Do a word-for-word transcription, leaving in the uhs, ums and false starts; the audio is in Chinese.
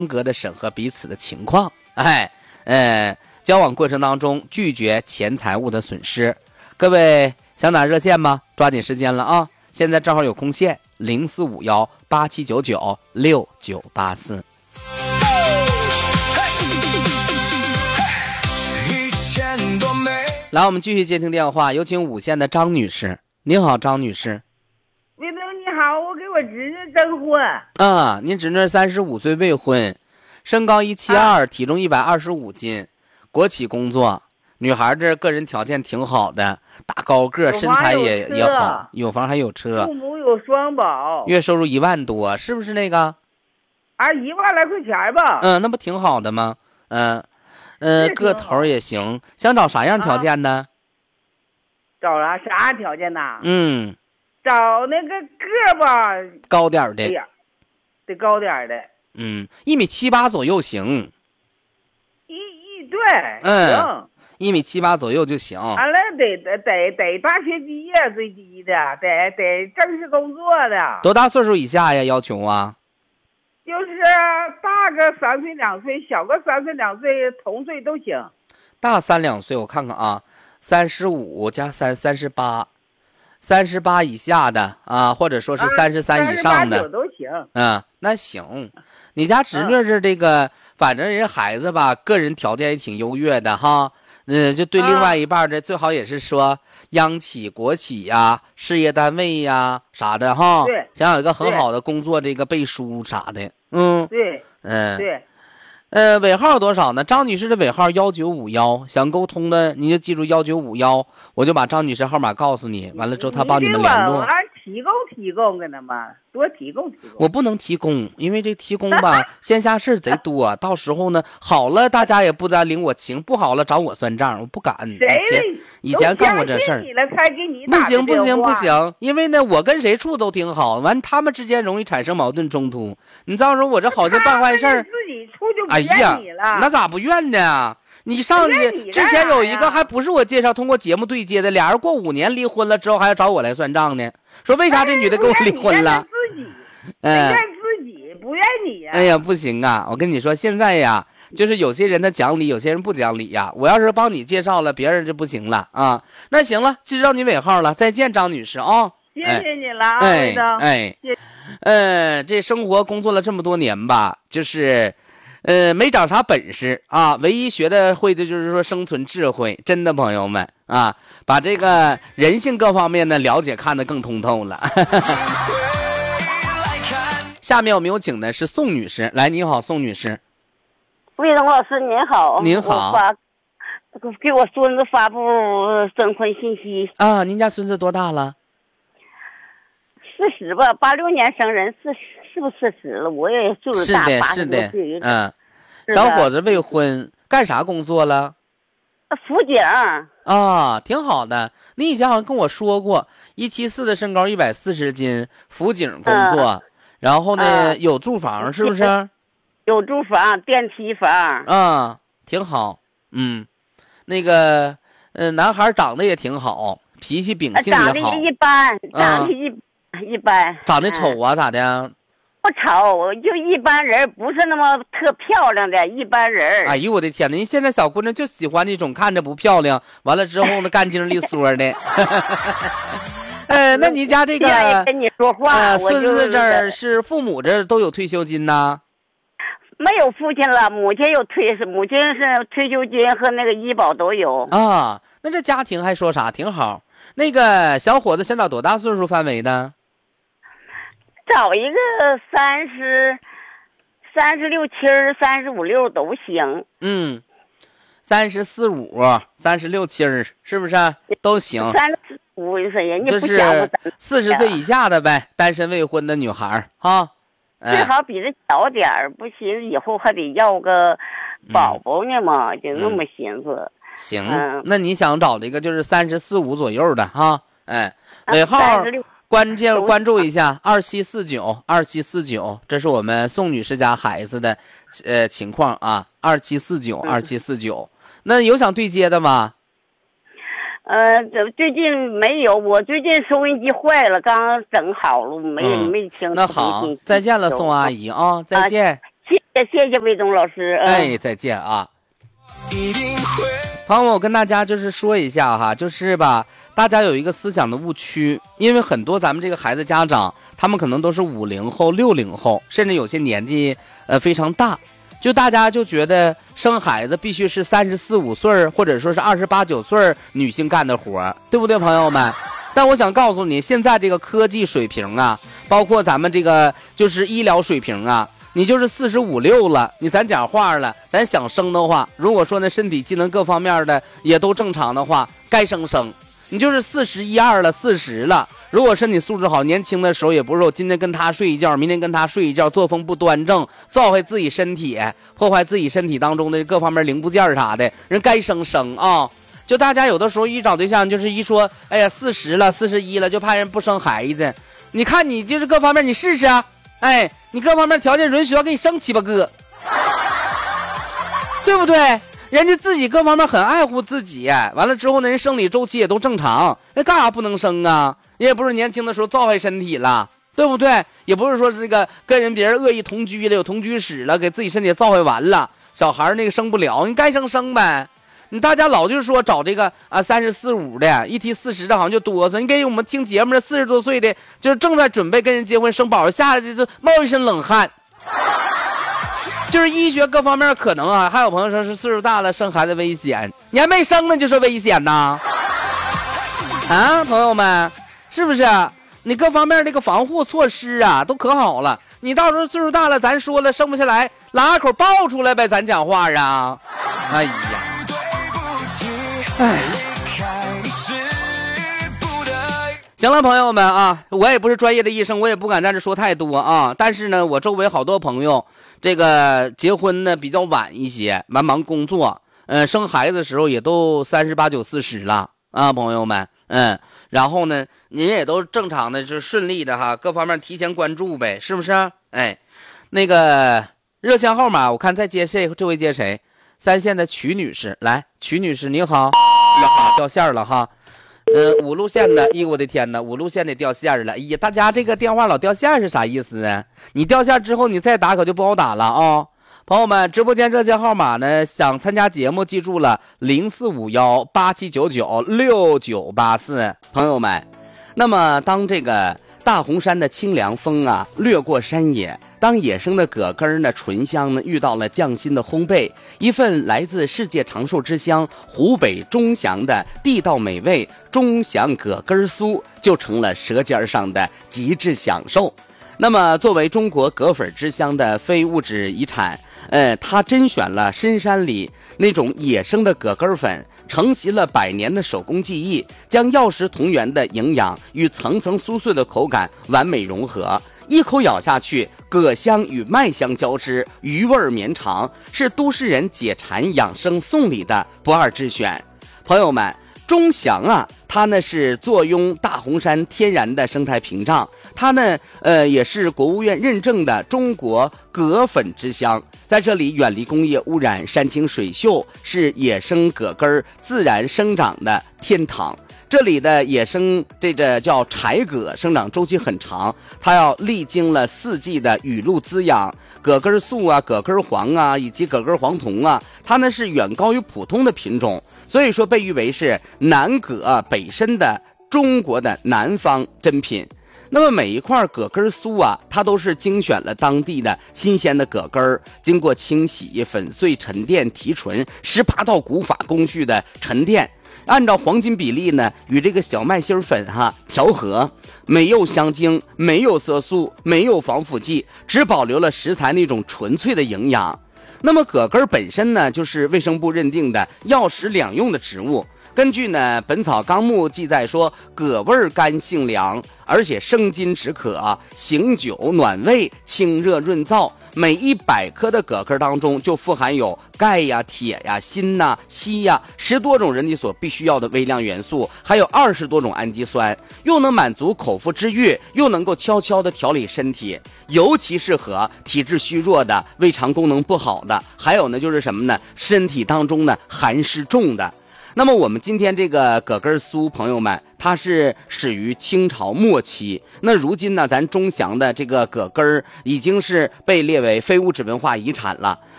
严格的审核彼此的情况。哎，呃，交往过程当中拒绝钱财物的损失。各位想打热线吗？抓紧时间了啊！现在正好有空线，零四五幺八七九九六九八四。来，我们继续接听电话，有请五线的张女士。您好，张女士。 魏总你好，我给我侄女征婚。 啊，您侄女三十五岁未婚，身高一七二，体重一百二十五斤，国企工作。女孩这个人条件挺好的，大高个，身材也也好，有房还有车， 父母有双保， 月收入一万多，是不是那个？ 啊，一万来块钱吧。 嗯，那不挺好的吗？嗯。呃，个头也行，想找啥样条件呢？ 啊、找啥啥样条件呢？ 嗯， 找那个个吧， 高点的， 哎呀，得高点的。 嗯，一米七八左右行。 一一对， 嗯， 行， 一米七八左右就行。 完了得得得得大学毕业最低的，得得正式工作的。 多大岁数以下呀？要求啊？ 就是大个三岁两岁，小个三岁两岁，同岁都行。 大三两岁，我看看啊，三十五加三三十八，三十八以下的啊，或者说是三十三以上的、 啊、都行。 嗯，那行。你家侄女是这个，嗯、反正人孩子吧，个人条件也挺优越的哈。嗯，就对另外一半的、啊、最好也是说央企、国企呀、事业单位呀啥的哈。 对， 想有一个很好的工作，这个背书啥的。嗯， 对， 嗯， 对， 呃，尾号多少呢？张女士的尾号幺九五幺，想沟通的你就记住幺九五幺，我就把张女士号码告诉你，完了之后她帮你们联络。 提供提供给他们，多提供提供。 我不能提供，因为这提供吧，线下事贼多，到时候呢，好了大家也不得领我情，不好了找我算账，我不敢。以前以前干过这事儿。不行不行不行，因为呢，我跟谁处都挺好，完他们之间容易产生矛盾冲突。你到时候我这好像办坏事儿， 自己处就不怨你了。 哎呀，那咋不怨呢？你上去之前有一个还不是我介绍，通过节目对接的，俩人过五年离婚了之后还要找我来算账呢。说为啥这女的跟我离婚了？ 自己，嗯，怨自己，不怨你呀。 哎呀，不行啊！我跟你说，现在呀，就是有些人他讲理，有些人不讲理呀。我要是帮你介绍了，别人就不行了啊。那行了，记着你尾号了，再见，张女士啊！ 谢谢你了啊， 哎哎， 谢。 呃，这生活工作了这么多年吧，就是，呃，没长啥本事啊，唯一学的会的就是说生存智慧。真的，朋友们啊。把这个人性各方面的了解看得更通透了。下面我们有请的是宋女士，来，你好，宋女士。 魏东老师您好。 您好。 我发给我孙子发布征婚信息啊。您家孙子多大了？ 四十吧，八六年生人，四十是不是四十了？我也岁数大，八十多岁。 嗯，小伙子未婚，干啥工作了？ 辅警啊，挺好的。你以前好像跟我说过，一七四的身高，一百四十斤，辅警工作，嗯、然后呢、嗯、有住房，是不是？ 有住房，电梯房。 啊，挺好。嗯，那个，呃，男孩长得也挺好，脾气秉性也好。 长得一般，长得一、啊、一般。 长得丑啊？嗯、咋的？ 不丑，就一般人，不是那么特漂亮的一般人。 哎呦我的天哪！您现在小姑娘就喜欢那种看着不漂亮，完了之后呢干净利索的。呃，那你家这个跟你说话， 呃，孙子这儿是父母这都有退休金呐？ 没有父亲了，母亲有退，母亲是退休金和那个医保都有啊。那这家庭还说啥？挺好。那个小伙子想找多大岁数范围的？ 找一个三十、三十六七、三十五六都行。 嗯，三十四五、三十六七是不是都行？ 三十五岁人家不就是四十岁以下的呗，单身未婚的女孩哈。 最好比这小点儿，不寻思以后还得要个宝宝呢嘛，嗯、就那么寻思。 嗯、行、嗯，那你想找这个就是三十四五左右的哈，哎，尾号。关键关注一下二七四九二七四九，这是我们宋女士家孩子的呃情况啊，二七四九二七四九。那有想对接的吗？ 呃，最近没有，我最近收音机坏了，刚整好了，没、嗯、没听。 那好，再见了，宋阿姨啊，再见。 谢谢谢谢魏东老师。 嗯、哎，再见啊。朋友们，我跟大家就是说一下哈，就是吧，大家有一个思想的误区，因为很多咱们这个孩子家长，他们可能都是五零后、六零后，甚至有些年纪呃非常大，就大家就觉得生孩子必须是三十四五岁或者说是二十八九岁女性干的活，对不对，朋友们？但我想告诉你，现在这个科技水平啊，包括咱们这个就是医疗水平啊，你就是四十五六了，你咱讲话了，咱想生的话，如果说呢身体机能各方面的也都正常的话，该生生。你就是四十一二了，四十了，如果身体素质好，年轻的时候也不是说今天跟他睡一觉，明天跟他睡一觉，作风不端正，造坏自己身体，破坏自己身体当中的各方面零部件啥的，人该生生啊。就大家有的时候一找对象，就是一说，哎呀，四十了，四十一了，就怕人不生孩子。你看你就是各方面，你试试啊，哎，你各方面条件允许，要给你生七八个，对不对？人家自己各方面很爱护自己，完了之后呢，人生理周期也都正常，那干啥不能生啊？人也不是年轻的时候造坏身体了，对不对？也不是说这个跟人别人恶意同居了，有同居史了，给自己身体造坏完了，小孩那个生不了，你该生生呗。你大家老就是说找这个啊三十四五的，一提四十的好像就哆嗦。你给我们听节目的四十多岁的，就是正在准备跟人结婚生宝，吓得就冒一身冷汗。就是医学各方面可能啊，还有朋友说是岁数大了生孩子危险，你还没生呢就是危险呐。啊，朋友们，是不是？你各方面这个防护措施啊都可好了，你到时候岁数大了，咱说了生不下来，拉口抱出来呗，咱讲话啊。哎呀。哎，行了，朋友们啊，我也不是专业的医生，我也不敢在这说太多啊。但是呢，我周围好多朋友，这个结婚呢比较晚一些，忙忙工作，呃，生孩子的时候也都三十八九四十了啊，朋友们，嗯，然后呢，您也都正常的，就是顺利的哈，各方面提前关注呗，是不是？哎，那个热线号码，我看再接谁？这位接谁？三线的曲女士，来，曲女士你好，好掉线了哈，呃，五路线的，哎呦我的天哪，五路线的掉线了，哎呀，大家这个电话老掉线是啥意思呢？你掉线之后你再打可就不好打了啊！朋友们，直播间热线号码呢，想参加节目记住了零四五幺八七九九六九八四，朋友们，那么当这个大红山的清凉风啊掠过山野，当野生的葛根呢醇香呢遇到了匠心的烘焙，一份来自世界长寿之乡湖北钟祥的地道美味钟祥葛根酥就成了舌尖上的极致享受。那么作为中国葛粉之乡的非物质遗产，呃，它甄选了深山里那种野生的葛根粉，承袭了百年的手工技艺，将药食同源的营养与层层酥脆的口感完美融合，一口咬下去，葛香与麦香交织，余味绵长，是都市人解馋养生送礼的不二之选。朋友们，钟祥啊，它呢是坐拥大红山天然的生态屏障，它呢呃也是国务院认证的中国葛粉之乡，在这里远离工业污染，山清水秀，是野生葛根自然生长的天堂。这里的野生这个叫柴葛，生长周期很长，它要历经了四季的雨露滋养，葛根素啊、葛根黄啊以及葛根黄酮啊，它呢是远高于普通的品种，所以说被誉为是南葛北参的中国的南方珍品。那么每一块葛根酥啊，它都是精选了当地的新鲜的葛根，经过清洗、粉碎、沉淀、提纯十八道古法工序的沉淀，按照黄金比例呢，与这个小麦芯粉哈调和，没有香精，没有色素，没有防腐剂，只保留了食材那种纯粹的营养。那么葛根本身呢，就是卫生部认定的药食两用的植物。根据呢《本草纲目》记载说，葛味甘性凉，而且生津止渴、醒酒、暖胃、清热润燥。每一百克的葛根当中就富含有钙呀、铁呀、锌呐、硒呀十多种人体所必须要的微量元素，还有二十多种氨基酸，又能满足口腹之欲，又能够悄悄的调理身体，尤其适合体质虚弱的、胃肠功能不好的，还有呢就是什么呢？身体当中呢寒湿重的。 那么我们今天这个葛根酥，朋友们，它是始于清朝末期。那如今呢，咱钟祥的这个葛根已经是被列为非物质文化遗产了。